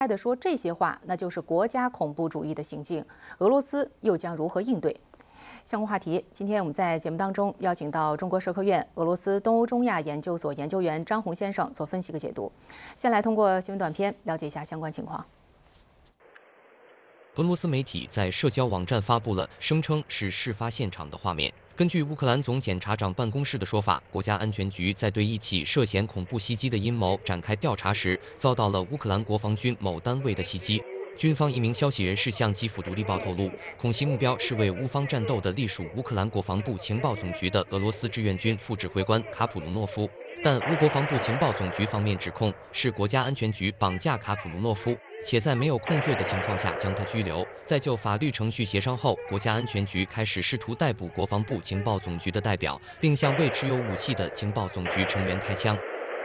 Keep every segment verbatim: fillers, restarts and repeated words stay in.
开的说这些话，那就是国家恐怖主义的行径。俄罗斯又将如何应对？相关话题，今天我们在节目当中邀请到中国社科院俄罗斯东欧中亚研究所研究员张红先生做分析和解读。先来通过新闻短片了解一下相关情况。 俄罗斯媒体在社交网站发布了声称是事发现场的画面。根据乌克兰总检察长办公室的说法，国家安全局在对一起涉嫌恐怖袭击的阴谋展开调查时，遭到了乌克兰国防军某单位的袭击。军方一名消息人士向基辅独立报透露，恐袭目标是为乌方战斗的隶属乌克兰国防部情报总局的俄罗斯志愿军副指挥官卡普鲁诺夫。但乌国防部情报总局方面指控是国家安全局绑架卡普鲁诺夫，且在没有控罪的情况下将他拘留。在就法律程序协商后，国家安全局开始试图逮捕国防部情报总局的代表，并向未持有武器的情报总局成员开枪。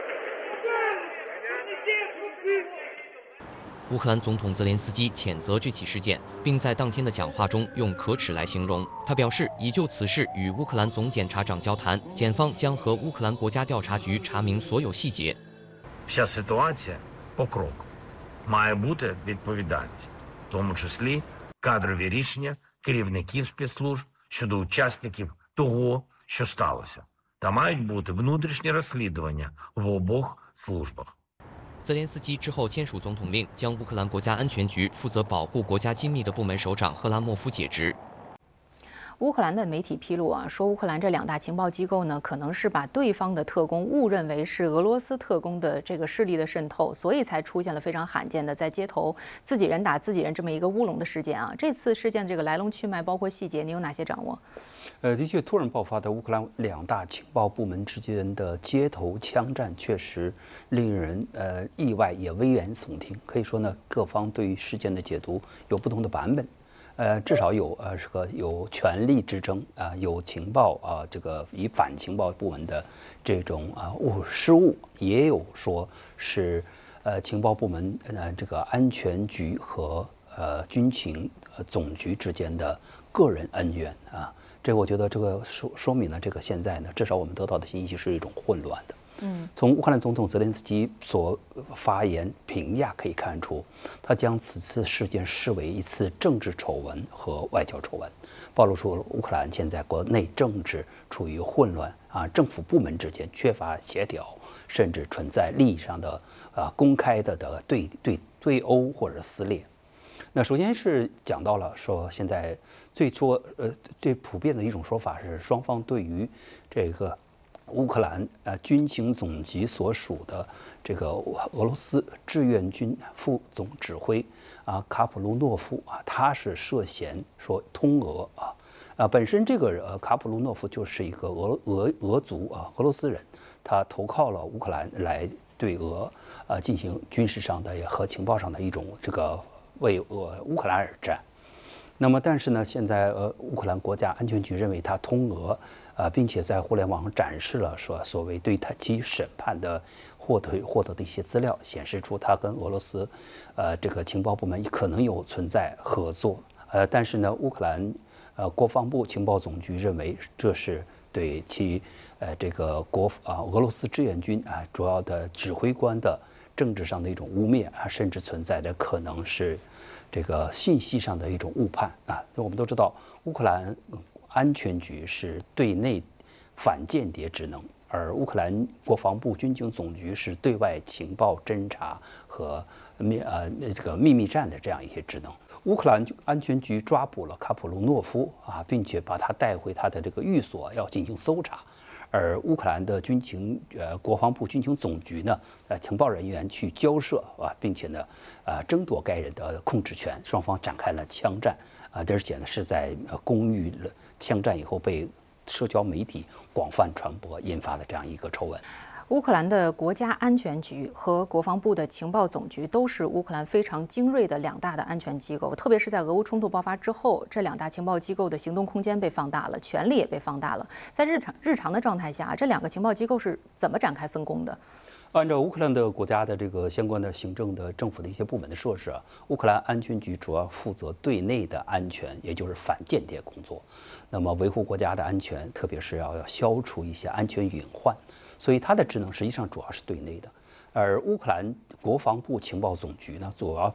乌克兰总统泽连斯基谴责这起事件，并在当天的讲话中用可耻来形容。他表示已就此事与乌克兰总检察长交谈，检方将和乌克兰国家调查局查明所有细节。 Вся ситуація по кроку. Має бути відповідальність, в тому числі кадрові рішення керівників спецслужб щодо учасників того, що сталося. Та мають бути внутрішні розслідування в обох службах. 泽连斯基之后签署总统令，将乌克兰国家安全局负责保护国家机密的部门首长赫拉莫夫解职。 乌克兰的媒体披露啊，说乌克兰这两大情报机构呢，可能是把对方的特工误认为是俄罗斯特工的这个势力的渗透，所以才出现了非常罕见的在街头自己人打自己人这么一个乌龙的事件啊。这次事件的这个来龙去脉，包括细节，你有哪些掌握？ 呃，的确，突然爆发的乌克兰两大情报部门之间的街头枪战，确实令人呃意外，也危言耸听。可以说呢，各方对于事件的解读有不同的版本。呃，至少有呃这个有权力之争啊、呃，有情报啊、呃，这个以反情报部门的这种啊误失误，也有说是呃情报部门呃这个安全局和呃军情呃总局之间的个人恩怨啊。这我觉得这个说说明了这个现在呢，至少我们得到的信息是一种混乱的。嗯，从乌克兰总统泽连斯基所发言评价可以看出，他将此次事件视为一次政治丑闻和外交丑闻，暴露出乌克兰现在国内政治处于混乱啊，政府部门之间缺乏协调，甚至存在利益上的啊公开的的对对对殴或者撕裂。那首先是讲到了说，现在最初呃最普遍的一种说法是，双方对于这个乌克兰呃军情总局所属的这个俄罗斯志愿军副总指挥啊卡普鲁诺夫啊，他是涉嫌说通俄啊啊本身这个呃卡普鲁诺夫就是一个俄俄俄族啊俄罗斯人，他投靠了乌克兰来对俄啊进行军事上的也和情报上的一种这个为俄乌克兰而战。那么，但是呢，现在呃，乌克兰国家安全局认为他通俄，呃，并且在互联网上展示了说所谓对他其审判的获得获得的一些资料，显示出他跟俄罗斯，呃，这个情报部门可能有存在合作。呃，但是呢，乌克兰呃国防部情报总局认为这是对其呃这个国啊俄罗斯志愿军啊主要的指挥官的政治上的一种污蔑啊，甚至存在的可能是这个信息上的一种误判啊。我们都知道，乌克兰安全局是对内反间谍职能，而乌克兰国防部军情总局是对外情报侦察和秘呃这个秘密战的这样一些职能。乌克兰安全局抓捕了卡普鲁诺夫啊，并且把他带回他的这个寓所要进行搜查。而乌克兰的军情呃国防部军情总局呢，呃情报人员去交涉啊，并且呢，啊争夺该人的控制权，双方展开了枪战啊，而且呢是在呃公寓枪战以后被社交媒体广泛传播，引发的这样一个丑闻。 乌克兰的国家安全局和国防部的情报总局都是乌克兰非常精锐的两大的安全机构，特别是在俄乌冲突爆发之后，这两大情报机构的行动空间被放大了，权力也被放大了。在日常日常的状态下，这两个情报机构是怎么展开分工的？ 按照乌克兰的国家的这个相关的行政的政府的一些部门的设置啊，乌克兰安全局主要负责对内的安全，也就是反间谍工作。那么维护国家的安全，特别是要要消除一些安全隐患。所以它的职能实际上主要是对内的，而乌克兰国防部情报总局呢，主要